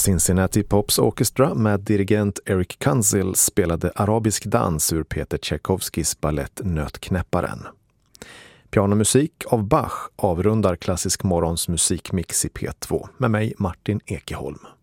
Cincinnati Pops Orchestra med dirigent Eric Kanzel spelade arabisk dans ur Peter Tchaikovskys ballett Nötknäpparen. Pianomusik av Bach avrundar Klassisk morgons musikmix i P2 med mig Martin Ekeholm.